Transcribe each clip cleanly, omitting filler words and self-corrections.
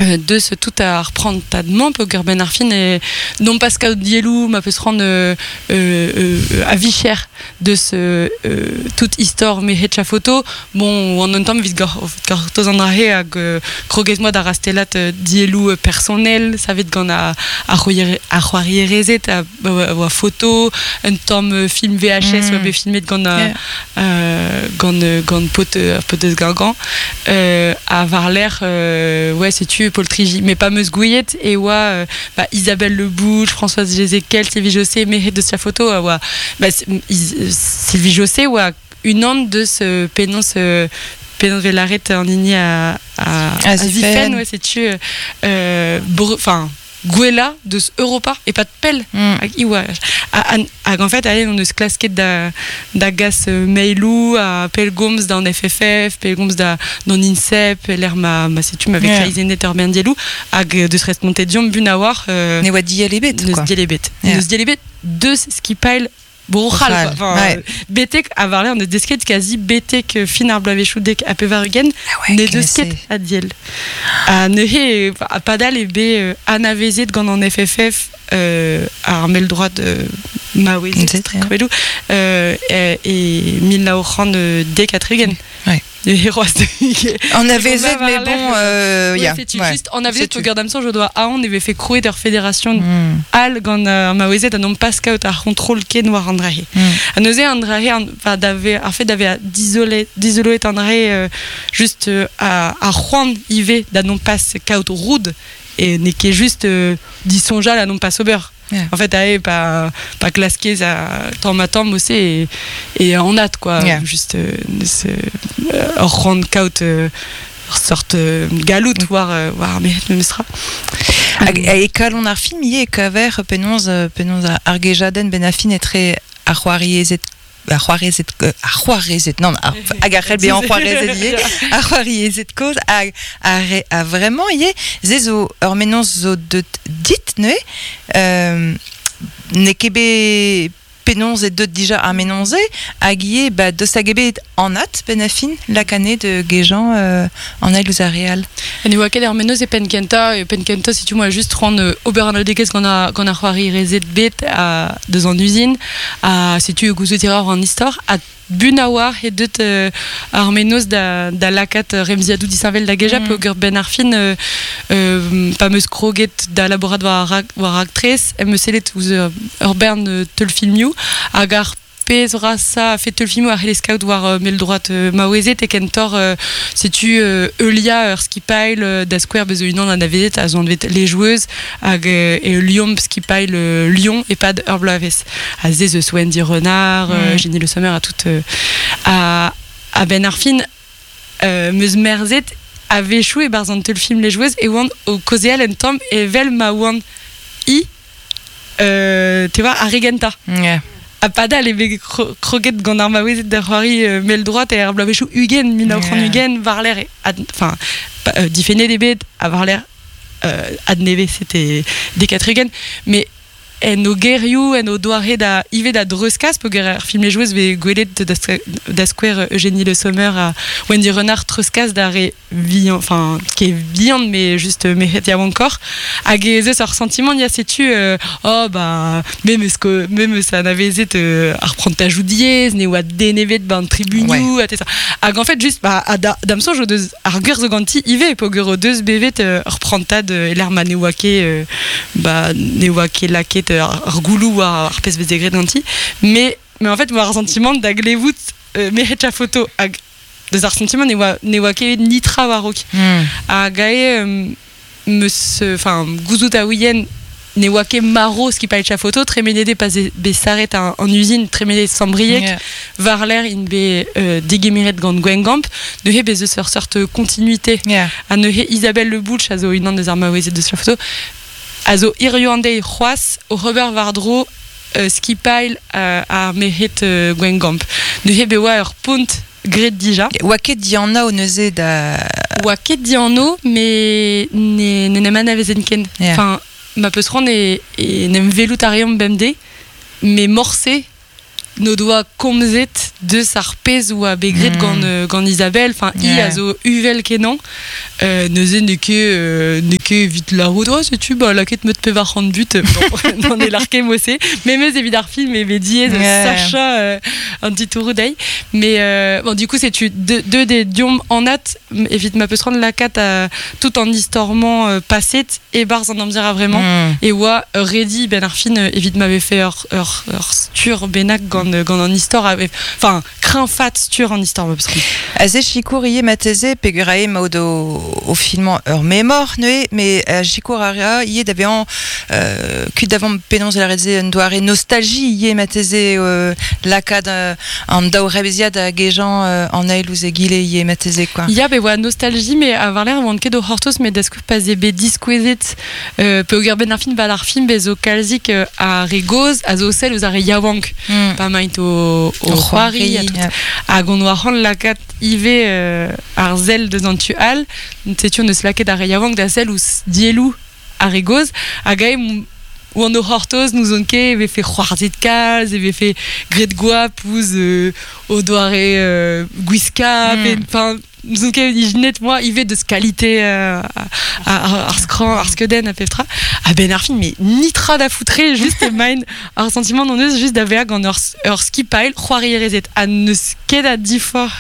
de ce tout à reprendre ta demande pour Ben Arfin et non pas ce dielou m'a peut se rendre à Vichère de ce toute histoire mais hecha photo bon en un temps vite tous andrahe à croguez moi d'arastelat dielou personnel ça veut qu'on a à rezet à photo un temps film VHS ou filmé qu'on a gon pote de gargan à Varler ouais c'est tu Paul Trigi mais pas Meuse Gouillette et ouais Isabelle Lebouche Françoise Jézéquel Sylvie Jossé mais de sa photo ouais Sylvie Jossé ouais une onde de ce pénonce Vélaret en ligne à Zifen ouais c'est tu enfin Guela de Europa et pas de pelle en fait allez on se classe d'agas mailou à pelgoms dans FFF pelgoms dans INSEP l'air ma c'est tu m'avais créé net urbain dielou de se reste monter diom bunawar ne wadi elebet quoi nos dielebet de ce qui pile Bourral, Bétek à Varler, on a des skates quasi Bétek finar blavechudek à Pevarugen, ne deux skates à Diel. À Nehe, à Padal et B, Anna Vézet, quand en FFF, à armer le droit de Maoué, et Mila Oran de Dekatrugen. Les héros on avait Z mais bon juste on avait tout garde je dois on avait fait crouer leur fédération al quand Maouezet non pas scout à contrôle qui noir Andrahe à nous Andrahe d'avait en fait d'avait d'isoler Andrahe juste à Juan Yves d'un non pas scout rude et n'est qui juste disonja la non pas sober. En fait, elle pas clasquer ça temps matin aussi et en hâte quoi juste rendre caut sorte galout voir mais me sera et quand on a filmé et qu'aver penons argejaden benafin et très à Juarezet non agarrel bien en Juarezet à Juarezet cause à vraiment y est zezo ormenos zo de dit ne kebe penons et de déjà à menonze à guier de sagebe en at benafin la canne de Guéjan en Areal et nous quel hermenos et Penkenta si tu moi juste rendre Oberonaldekes qu'on a Juari Rezet Bet à deux en usine à si tu goût tireur en histoire à Bunawar et de Armenos da lacat Remziadou di Savel da Geja pour Ben Arfin pas meus kroget da laboratoire war actrice me selet urbain te le filmiu agar Pezra ça fait le film à les scouts voir mais le droit Maouezet et Kentor si tu Eulia ski pile d'Asquare besoin on avait les joueuses et Lyon ski pile Lyon et pas d'Herblaves à Zez Swendy Renard Génie le Sommer à toute à Ben Arfin Meusmerzet avait échoué barzant le film les joueuses et wand au Coséal and Tom et Vel Mawan tu vois à Regenta à Padal les croquettes Gondar Maouezet d'Arwari mais le droit et Herblavechou Hugen Minauchon Hugen Varler enfin Difféné des bêtes à Varler Adneve c'était des quatre Hugen mais en Guerriou en Doiré da Yves da Druskas pour film les joueuses ve Gouelet d'Asquare Eugénie Le Sommer à Wendy Renard Druskas d'arrêt viand enfin qui est viande mais juste mérite encore à Guézé ce ressentiment il y a sais tu même ça n'avait été à reprendre ta joudiez né ou à dénevet ban tribuniou à ça en fait juste à damso je de arguer the ganti Yves pour que deux bv reprendre ta de l'hermanewake newake laquet Argoulou à Arpes Vézégré d'anti mais en fait mon ressentiment d'aglevout mérite la photo des ressentiments newake nitra warok à gaé enfin gouzoutaouyen newake maro ce qui parle de la photo très ménédé pas s'arrête en usine très ménédé sambriek varler in be dégémiret gand gwengamp de he bez sorte continuité à ne he Isabelle Lebouche azo une des armaouezet de la photo azo Irioandei Roas au Robert Vardro ski pile à Mehet Gwengamp de Hebewa Punt Gret Dija Waket Diana au Neuze da Waket Diano mais ne manavezenken enfin ma peut se rendre et nem velutarium bmd mais morcé nos doigts comzet de sarpez ou à begrit gant Isabelle, enfin a zo uvel kenan, neuze ne que vite la route, oh c'est-tu, bah la quête me te pévar en but, n'en est l'arqué mossé, mais mes évidar film et médier de Sacha un petit tour d'œil, mais bon du coup c'est tu deux des diom en nat, évite ma peut se rendre la cat tout en historement passé et bars en amzira vraiment, et ouah ready ben arfin évite m'avait fait heure stur benak gant en histoire, enfin craint fat stur en histoire Azé Chicour yé mateze pegurae maudo au filment mémoire mais Chicour aria yé d'avion cul d'avant pénonce la rédze un doare nostalgie yé mateze la cad en daurébésia da géjan en ail ou zegile yé mateze quoi. Ya be wa nostalgie mais avoir l'air avant que do hortos mais d'esque pas be disquisite peguer ben arfin balar film bezo kalzik a regoz a zo sel aux are yawank pas maint au Roiri a gondoaran la cat ive ar zel de zantual t'es-tu ne slaket a yawank da sel ou dielou a regoz a gaim ou en hortos nous on ké avait fait croirzit calz avait fait gret goa pouz au doare guisca enfin nous on ké net moi il de qualité à arskran arskeden à peftra à ben arfin mais nitra da foutre juste mine un sentiment non juste d'avoir en hors ski pile croirie rezet à ne sket à difor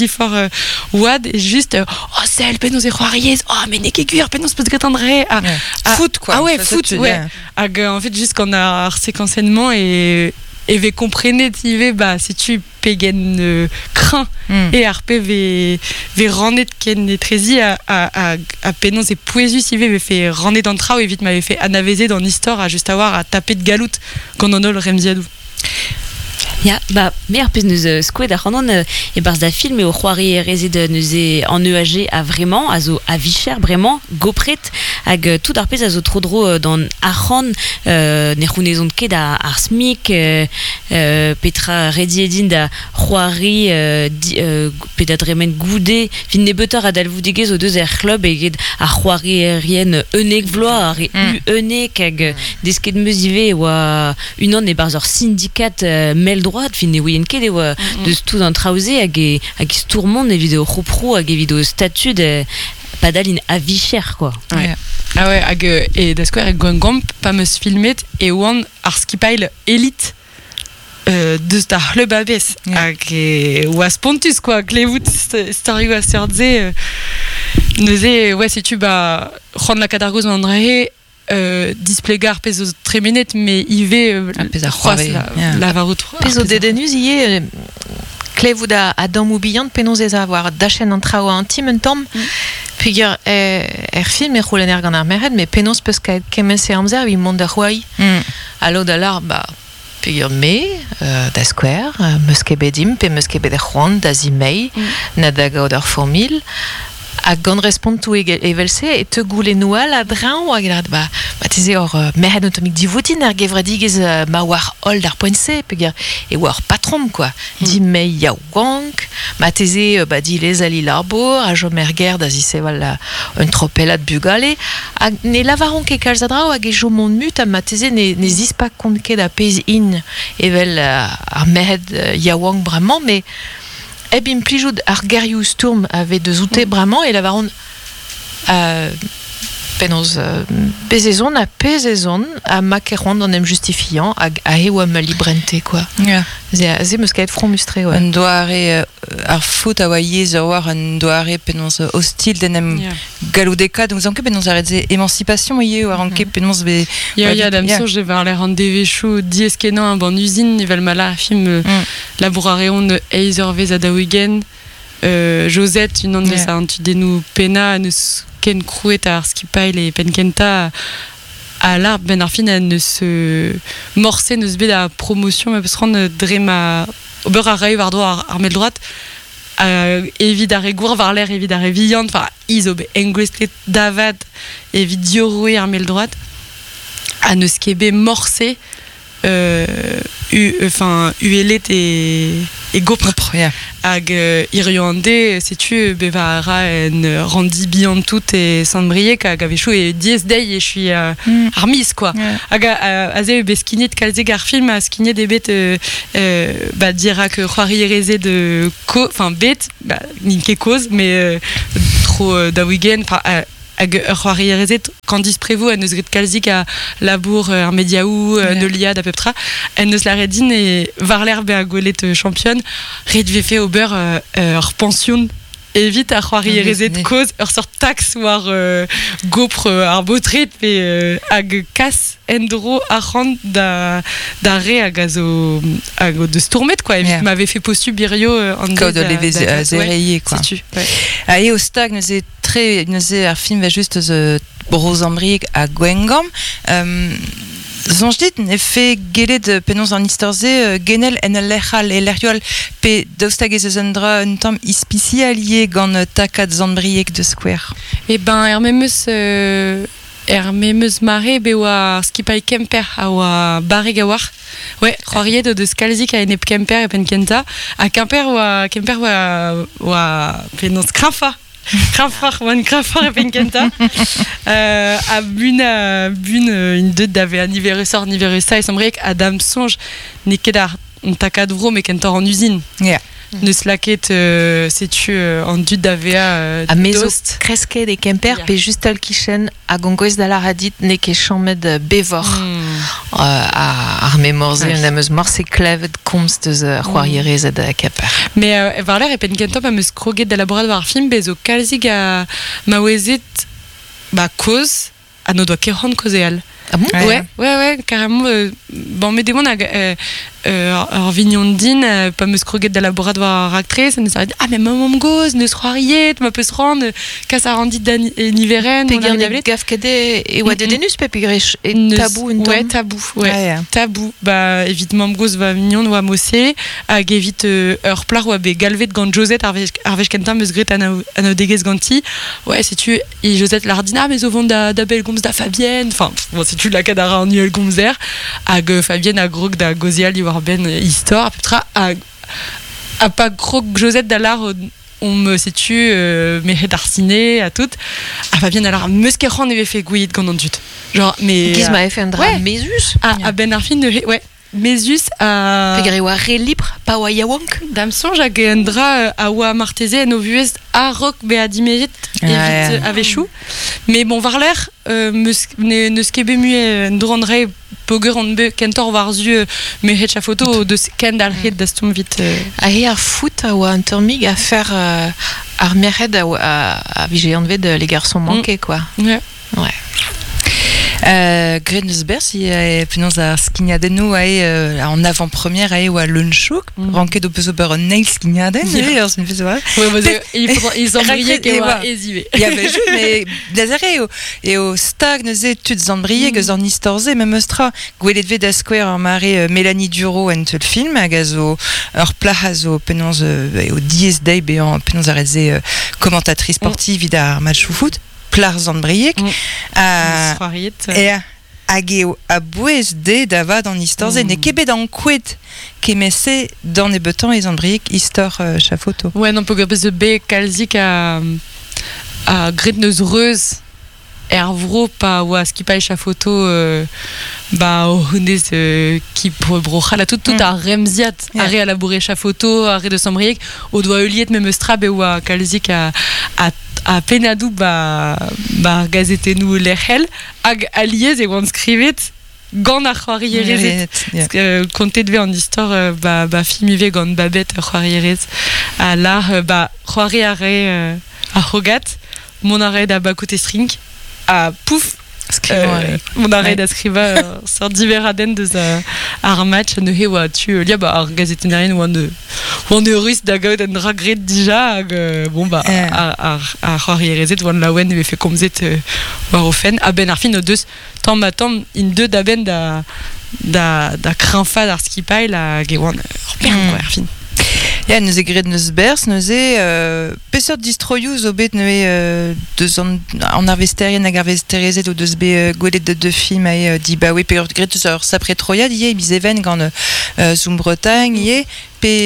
wad juste oh celle penos et croiries oh mais n'est que cuir penos peut être andré foot quoi ah ouais foot ouais en fait juste qu'on a séquencenement et ve comprenez t'y bah si tu pegen craint et RP ve rennet ken netrezi à pénon et poésus y ve fait rennet dans le trao et vite m'avait fait anavéser dans l'histoire à juste avoir à taper de galoute qu'on en a le remziadou. Ja, bah, mer pez neus skoued ar c'hanon e barz da film eo c'hoari rezet neus en EAG a vraiment, a zo a vicher vraiment, gopret, hag tout ar pez a zo tro dro dans archan, ne c'hounezont ket ar smik, petra redi edin da c'hoari, pet adremen goude, fin ne beutor a dalvoudigez o deus club eget ar c'hoari rien eunek vloa, ar eunek hag desket meus ive oa unan e barz ur syndicat mel droite fin ne ouien ket oa deus tout an traoze hag e stourmont evit o c'hopro hag evit o statut padalin a vicher quoi. Ouais. Ah ouais hag e da skouer gomp pa meus filmet e oan ar skipail élite deus da club abes hag oa spontus quoi klevout starigo a serdze neuze ouais si tu bah rendre la cadargoz en andré displegar peso tremenet mais ive la varout peso dedenus ie klevout a dam oubiant penaos ez a avoir dachen an trao antim un tom figure film e c'houlenner gant ar meret mais penaos peus kemese amzer vi mont da c'hoai allo da lar bah figure da square meus ket bedim pe meus ket bet c'hoant da zimei na da gaout ur formil a gant respond to evelse et te goule noual a drañ ou a gelad ba teze or meret automique divoutin ar gevredigez ma war ol d'ar poense peger e war patron quoi di mei ya wank ma teze di les ali l'arbour a jo merger da ziseval un tropelat bugale a ne lavaron ke kalzadra ou a ge jo mon mut a ma teze ne zis pas kont ket da pez in evel ar meret ya wank vraiment mais Ebim plijout ar gerioù stourm avait de zouté vraiment et la varon penaos bezezon a pezezon a makeron en em justifiant a eo am librente quoi. Ze meus kaet front mustre ouais. Un doare ar foot a oa yez a war un doare penaos hostil den em galoudeka donc zanke penaos a redze émancipation ye ou a ranke penaos be ya dam so je vais l'air en devechou dies kenan un ban usine ivel mala film labourareon eizer vez a daouigen Josette une de ça tu denou pena neus ken crouet ar skipail et penkenta à l'arbre ben arfin ne se morcer ne se bet la promotion mais peut se rendre drema ober a rei war droit armel droite évid a regour var l'air évid a revillant enfin isobe engwestet davad évid dioroué armel droite à ne skebe morcer enfin uelet et gopre Yeah. hag irioande sais-tu bevara en randi bien tout et Saint-Brieuc hag avechou et 10 day et je suis armis quoi hag aze beskinet kalze gar film a skinet des bêtes bah dira que croirie rézé de enfin bête bah ninke cause mais trop da weekend hag croirie rézé Candice Prévost elle nous grit kalzik à labour Armédiaou Nolia d'à peu près elle nous la redine et Varler be agolette championne redve fait au beurre hors pension évite à croirie rézé de cause hors sort taxe war gopre arbotrit et hag casse endro à rendre d'arrêt à gazo de stourmet quoi et m'avait fait postu birio en code les zéreillés quoi et au stag nous est très nous est un film juste Rosambrick à Gwengam Zonjdit ne fait gelet penons en istorze genel en lechal et l'eriol pe daustag ez zendra un tam ispici allié gant takat Zandbriek de Square. Et ben Hermemeus mare be oa skipai kemper a oa barregawar. Ouais, croiriez de skalzik a enep kemper e pen kenta a kemper oa penons krafa. Krafar e pen kenta a bun une deux d'ave anniversaire et Saint-Brieuc Adam Songe ne kedar on takad vro mais kenta en usine. Yeah. Ne slaket sais-tu en dud d'avea a mezo kreske de kemper pe juste al kichen a gongoez da la radit ne ke chamed bevor a armemorze un ameuz morse klevet komst deus c'hoarierez da kemper. Mais varler e pen kentop a meus kroget da laboratoire film bezo kalzig a maouezet ba koz a no doa keron kozeal. Ah bon? Ouais, carrément. Bon, mais des fois, Vignon din, pas me scroguer de laboratoire actrice, ça nous a dit ah mais maman gosse, ne se croiriez, tu m'as se rendre, qu'à ça rendit d'anniversaire, péguer des gaffe qu'adé et ouais des denus pépigrech et tabou une tabou. Bah évidemment gosse va Vignon va mossé, à évite heure plar ou à bé galvet de gant Josette arvech kentam me sgret à dégez ganti. Ouais, si tu et Josette lardina mais au vent d'Abel Goms da Fabienne, enfin bon si tu la cadara en nuel Gomser, à Fabienne à grog da Gozial ben histoire à peu près à pas gros Josette d'Allar on me sais-tu mérite d'arciné à toute à Fabien alors Muskeran avait fait gouillet quand on dit genre mais qui m'avait fait un drame Mésus à Ben Arfin ouais Mésus à Fegrewa ré libre pas wa yawank Damson j'agendra à wa martezé no vues à rock be à 10 mérite évite avec chou mais bon Varler ne skebe muet ndrondre poger on be kentor varzu mérite cha photo de Kendall Head d'astum vite a foot ou un termig à faire armered à vigilant de les garçons manqués quoi ouais Grenusberg si penons a skignadenno en avant-première ou à Lunchuk ranké do peso ber nail skignaden alors c'est une fait ça ouais ils ont brillé que va hésiter il y avait juste mais dazare et au stag nos études Zandbriek en istorze même ostra gwelet ve da Square en mare Mélanie Duro en tel film a gazo hors plahazo penons au 10 day be en penons a rezé commentatrice sportive da match foot Plar Zandbriek et ageo a bouez de dava dans l'histoire ne kebe dans quid kemesse dans les betons et Zandbriek histoire cha photo ouais non peut que de b kalzik à gritneuse reuse Hervro pas ou à ce qui paye cha photo bah on est qui pour brocha la tout à Remziat à réélaborer cha photo à de Sambriek au doigt Eliet même strab ou à kalzik à penadou bah gazete nous l'erhel ag alliés et on scrivit gant a croirierez compté de en histoire bah filmivé gant babette croirierez à l'art bah croirierez à rogat mon arrêt d'aba côté string à pouf mon arrêt d'ascriva sur divers aden de un match ne he wa tu lia bah gazete nerien ou on est russe d'agod and regret déjà bon bah à croirierez et la wen avait fait comme zet warofen à Ben Arfin aux deux temps matin in deux d'aben da crinfa d'arskipai la gewan Arfin ja nous egret nos bers nous pesor distroyus obet nous en arvesterien ag arvesterezet o deus be gwelet de film a di bah oui pe gret sapre troia di bis even gant Zoom Bretagne pe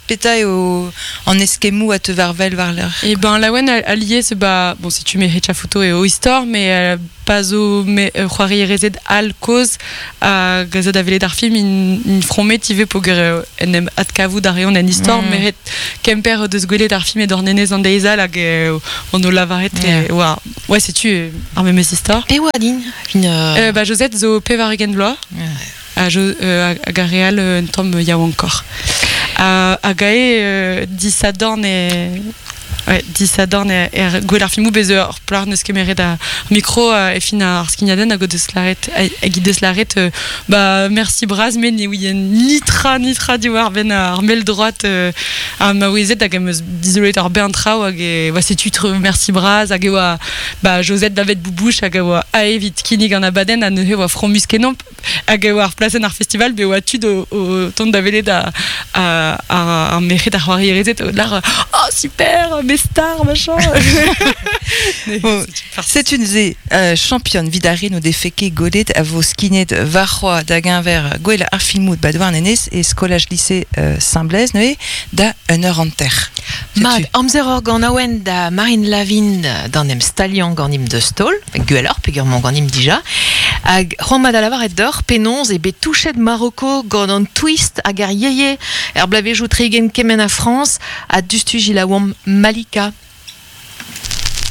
pétaille en esquemou à te varvel var l'air. Et ben la wen allié c'est bah bon si tu mets Recha photo et au histoire mais pas au mais croirie rezed al cause à gazade avele dar film in fromé tive pour enem atkavu d'arion en histoire mais kemper de sgolé dar film et d'ornenez en deisa la on la varet ouais c'est tu armé mes histoires et wadin bah Josette zo pevarigen blois à gareal un tom ya encore à gae dissadorn et ouais, dissadorn et gwelar filmou bezo plar neus kemeret a micro et fin ar skignaden a go de slaret a guide slaret bah merci braz mais ni oui nitra diwar ben ar mel droite a ma wezet a gemeus désolé ar ben trao a ge va c'est tutre merci braz a ge wa bah Josette David Boubouche a ge wa a evit kinig an abaden a ne wa fromus kenon a ge wa placen ar festival be wa tud au ton d'avele da a meret ar wari rezet là oh super mes stars machin. Bon, c'est une championne vidarine ou des féquets godet à vos skinet varrois d'aguinver goel arfilmout badouar nenes et scolage lycée Saint-Blaise noé da un heure en terre. Mag amzer organ awen da Marine Lavine dans nem stallion ganim de stol guelor pegurement ganim déjà ag romad alavar et d'or penons et betouchet de Marocco gordon twist agar yeye erblavé joutrigen kemen à France à dustu gilawam Malika.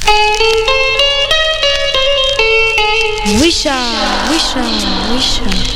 Wisha.